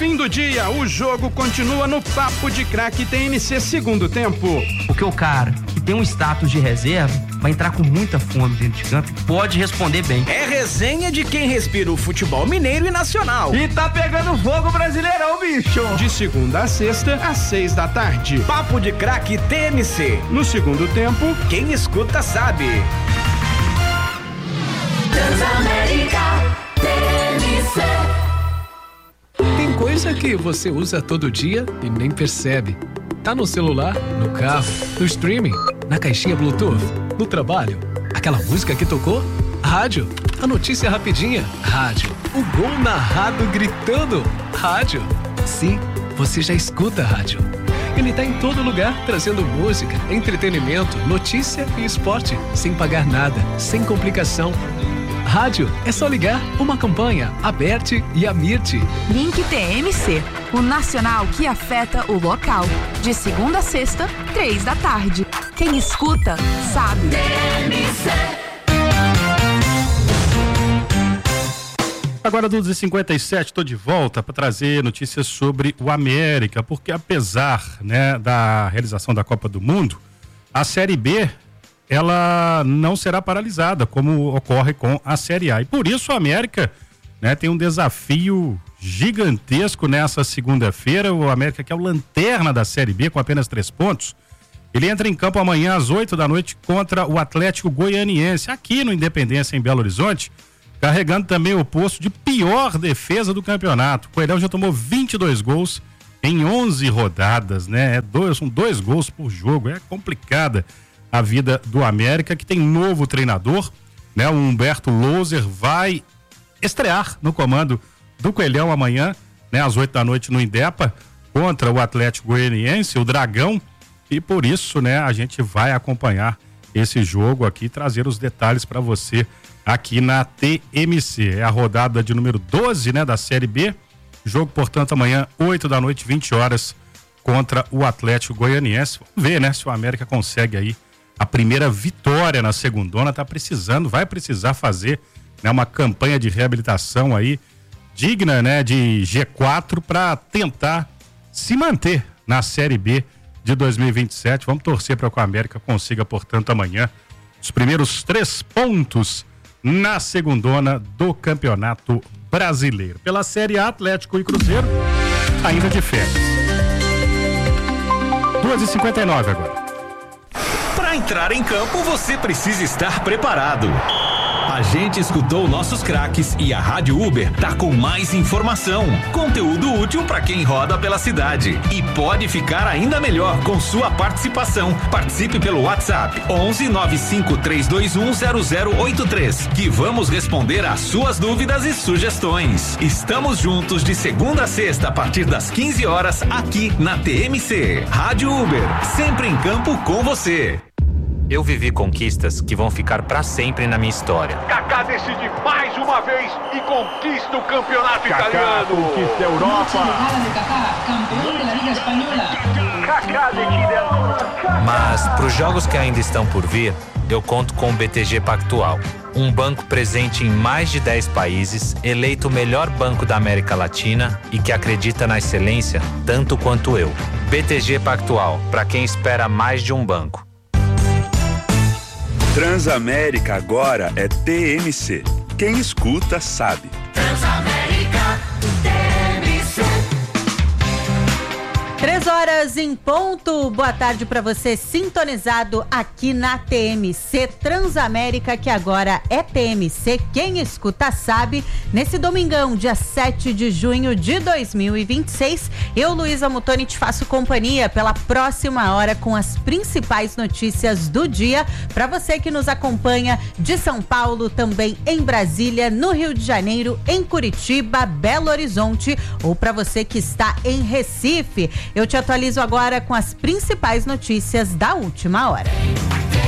fim do dia, o jogo continua no Papo de Craque TMC segundo tempo. Porque o cara que tem um status de reserva vai entrar com muita fome dentro de campo e pode responder bem. É resenha de quem respira o futebol mineiro e nacional. E tá pegando fogo Brasileirão, bicho! De segunda a sexta, às 6 da tarde. Papo de Craque TMC. No segundo tempo, quem escuta sabe. Transamérica TMC. Tem coisa que você usa todo dia e nem percebe. Tá no celular, no carro, no streaming, na caixinha Bluetooth, no trabalho. Aquela música que tocou? Rádio. A notícia rapidinha? Rádio. O gol narrado gritando? Rádio. Sim, você já escuta a rádio. Ele tá em todo lugar, trazendo música, entretenimento, notícia e esporte, sem pagar nada, sem complicação. Rádio, é só ligar, uma campanha, Aberte e Amirte. Link TMC, o nacional que afeta o local. De segunda a sexta, 3 da tarde. Quem escuta, sabe. TMC. Agora, 12h57, estou de volta para trazer notícias sobre o América, porque apesar, né, da realização da Copa do Mundo, a Série B ela não será paralisada, como ocorre com a Série A. E por isso o América, né, tem um desafio gigantesco nessa segunda-feira. O América, que é o lanterna da Série B, com apenas 3 pontos, ele entra em campo amanhã às 8 da noite contra o Atlético Goianiense, aqui no Independência, em Belo Horizonte, carregando também o posto de pior defesa do campeonato. O Coelhão já tomou 22 gols em 11 rodadas, né? São 2 gols por jogo, é complicada a vida do América, que tem novo treinador, né? O Humberto Louser vai estrear no comando do Coelhão amanhã, né? Às 8 da noite no Indepa, contra o Atlético Goianiense, o Dragão, e por isso, né, a gente vai acompanhar esse jogo aqui, trazer os detalhes para você aqui na TMC. É a rodada de número 12, né, da Série B. Jogo, portanto, amanhã, 8 da noite, 20 horas, contra o Atlético Goianiense. Vamos ver, né, se o América consegue aí a primeira vitória na segundona. Vai precisar fazer, né, uma campanha de reabilitação aí digna, né, de G4 para tentar se manter na Série B de 2027. Vamos torcer para que o América consiga, portanto, amanhã os primeiros 3 pontos na segundona do Campeonato Brasileiro. Pela Série A, Atlético e Cruzeiro ainda de férias. 2h59 agora. Para entrar em campo, você precisa estar preparado. A gente escutou nossos craques e a Rádio Uber tá com mais informação, conteúdo útil para quem roda pela cidade. E pode ficar ainda melhor com sua participação. Participe pelo WhatsApp 11 95 321 0083, que vamos responder às suas dúvidas e sugestões. Estamos juntos de segunda a sexta a partir das 15 horas aqui na TMC. Rádio Uber, sempre em campo com você. Eu vivi conquistas que vão ficar para sempre na minha história. Kaká decide mais uma vez e conquista o campeonato italiano. Conquista a Europa. Mas para os jogos que ainda estão por vir, eu conto com o BTG Pactual, um banco presente em mais de 10 países, eleito o melhor banco da América Latina e que acredita na excelência tanto quanto eu. BTG Pactual, para quem espera mais de um banco. Transamérica agora é TMC. Quem escuta sabe. Transamérica TMC. 3 horas em ponto. Boa tarde para você sintonizado aqui na TMC Transamérica, que agora é TMC. Quem escuta sabe. Nesse domingão, dia 7 de junho de 2026, eu, Luísa Mutoni, te faço companhia pela próxima hora com as principais notícias do dia para você que nos acompanha de São Paulo, também em Brasília, no Rio de Janeiro, em Curitiba, Belo Horizonte, ou para você que está em Recife. Eu te atualizo agora com as principais notícias da última hora.